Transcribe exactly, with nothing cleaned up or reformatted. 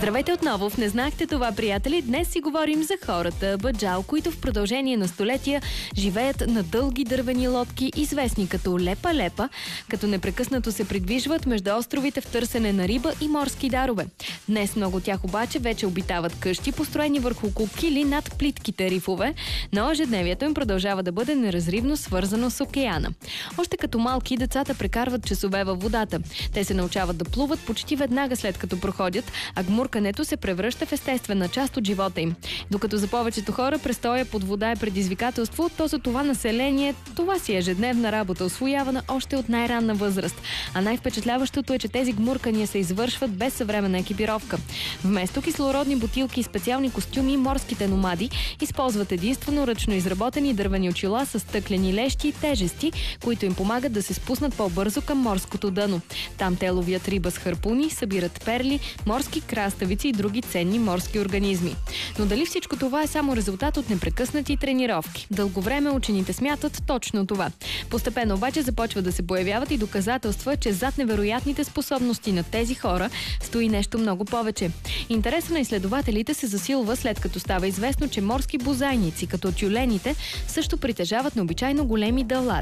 Здравейте отново! В Не знаехте това, приятели. Днес си говорим за хората баджал, които в продължение на столетия живеят на дълги дървени лодки, известни като лепа-лепа, като непрекъснато се придвижват между островите в търсене на риба и морски дарове. Днес много от тях обаче вече обитават къщи, построени върху кокили над плитките рифове, но ежедневието им продължава да бъде неразривно свързано с океана. Още като малки децата прекарват часове във водата. Те се научават да плуват почти веднага след като проходят, а гмуркането се превръща в естествена част от живота им. Докато за повечето хора престоя под вода е предизвикателство, то за това население това си е ежедневна работа, усвоявана още от най-ранна възраст. А най-впечатляващото е, че тези гмуркания се извършват без съвременна екипировка. Вместо кислородни бутилки и специални костюми, морските номади използват единствено ръчно изработени дървени очила с стъклени лещи и тежести, които им помагат да се спуснат по-бързо към морското дъно. Там те ловят риба с харпуни, събират перли, морски краставици и други ценни морски организми. Но дали всичко това е само резултат от непрекъснати тренировки? Дълго време учените смятат точно това. Постепенно обаче започва да се появяват и доказателства, че зад невероятните способности на тези хора стои нещо много повече. Интересът на изследователите се засилва, след като става известно, че морски бозайници, като тюлените, също притежават необичайно големи дъла.